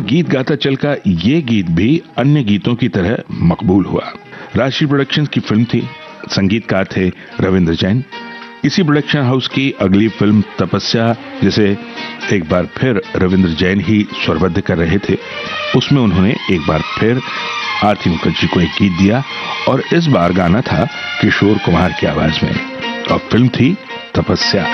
गीत गाता चल का ये गीत भी अन्य गीतों की तरह मकबूल हुआ। राशि प्रोडक्शंस की फिल्म थी, संगीतकार थे रविंद्र जैन। इसी प्रोडक्शन हाउस की अगली फिल्म तपस्या, जिसे एक बार फिर रविंद्र जैन ही स्वरबद्ध कर रहे थे, उसमें उन्होंने एक बार फिर आरती मुखर्जी को एक गीत दिया और इस बार गाना था किशोर कुमार की आवाज में और फिल्म थी तपस्या।